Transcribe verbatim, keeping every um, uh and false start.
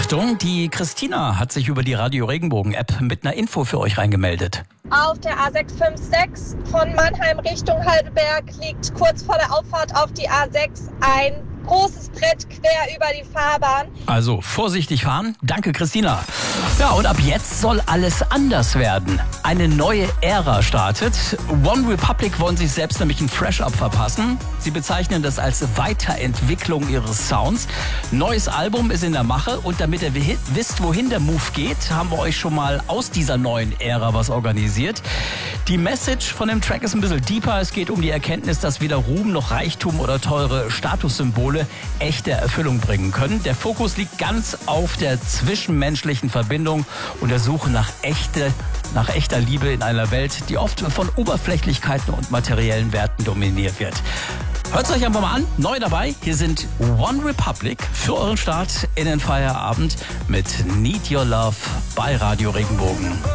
Achtung, die Christina hat sich über die Radio Regenbogen-App mit einer Info für euch reingemeldet. Auf der A sechs fünf sechs von Mannheim Richtung Heidelberg liegt kurz vor der Auffahrt auf die A sechs ein großes Brett quer über die Fahrbahn. Also vorsichtig fahren. Danke, Christina. Ja, und ab jetzt soll alles anders werden. Eine neue Ära startet. One Republic wollen sich selbst nämlich ein Fresh-Up verpassen. Sie bezeichnen das als Weiterentwicklung ihres Sounds. Neues Album ist in der Mache und damit ihr wisst, wohin der Move geht, haben wir euch schon mal aus dieser neuen Ära was organisiert. Die Message von dem Track ist ein bisschen deeper. Es geht um die Erkenntnis, dass weder Ruhm noch Reichtum oder teure Statussymbole echte Erfüllung bringen können. Der Fokus liegt ganz auf der zwischenmenschlichen Verbindung und der Suche nach echte, nach echter Liebe in einer Welt, die oft von Oberflächlichkeiten und materiellen Werten dominiert wird. Hört es euch einfach mal an. Neu dabei. Hier sind One Republic für euren Start in den Feierabend mit Need Your Love bei Radio Regenbogen.